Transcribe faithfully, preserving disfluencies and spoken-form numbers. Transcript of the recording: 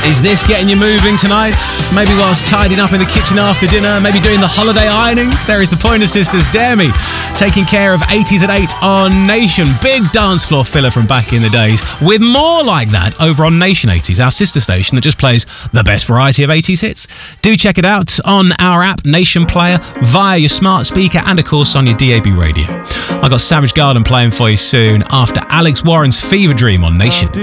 Is this getting you moving tonight? Maybe whilst tidying up in the kitchen after dinner, maybe doing the holiday ironing? There is the Pointer Sisters, Dare Me, taking care of eighties at eight on Nation. Big dance floor filler from back in the days, with more like that over on Nation eighties, our sister station that just plays the best variety of eighties hits. Do check it out on our app, Nation Player, via your smart speaker and, of course, on your D A B radio. I've got Savage Garden playing for you soon after Alex Warren's Fever Dream on Nation.